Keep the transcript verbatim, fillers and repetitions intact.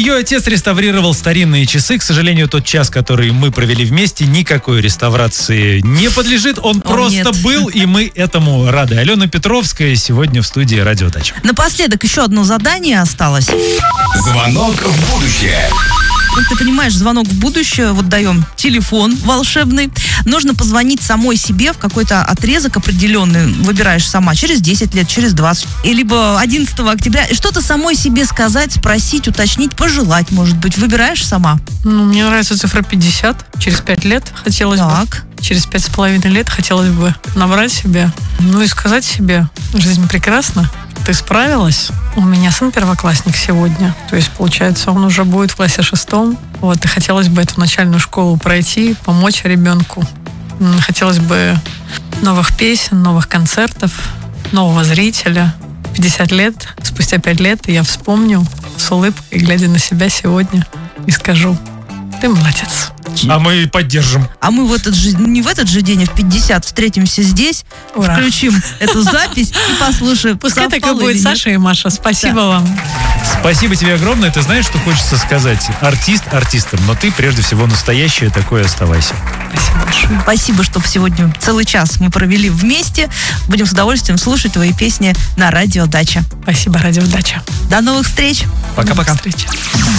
Ее отец реставрировал старинные часы. К сожалению, тот час, который мы провели вместе, никакой реставрации не подлежит. Он О, просто нет. был, и мы этому рады. Алена Петровская сегодня в студии «Радио Дача». Напоследок еще одно задание осталось. Звонок в будущее. Ну, ты понимаешь, звонок в будущее, вот даем телефон волшебный. Нужно позвонить самой себе в какой-то отрезок определенный, выбираешь сама, через десять лет, через двадцать, и либо одиннадцатого октября, и что-то самой себе сказать, спросить, уточнить, пожелать, может быть, выбираешь сама. Ну, мне нравится цифра пятьдесят. Через пять лет хотелось Так. бы. Через пять с половиной лет хотелось бы набрать себе, ну и сказать себе: жизнь прекрасна, ты справилась. У меня сын первоклассник сегодня, то есть, получается, он уже будет в классе шестом. Вот, и хотелось бы эту начальную школу пройти, помочь ребенку. М, Хотелось бы новых песен, новых концертов, нового зрителя. пятьдесят лет, спустя пять лет я вспомню с улыбкой, глядя на себя сегодня, и скажу: ты молодец. А мы поддержим. А мы в этот же, не в этот же день, а в пятьдесят встретимся здесь, Ура. включим эту запись и послушаем. Пускай так и совпало будет, или нет. Саша и Маша. Спасибо Да. вам. Спасибо тебе огромное. Ты знаешь, что хочется сказать? Артист артистом, но ты прежде всего настоящая, такой оставайся. Спасибо большое. Спасибо, что сегодня целый час мы провели вместе. Будем с удовольствием слушать твои песни на радио Дача. Спасибо, Радио Дача. До новых встреч! Пока-пока. До встречи.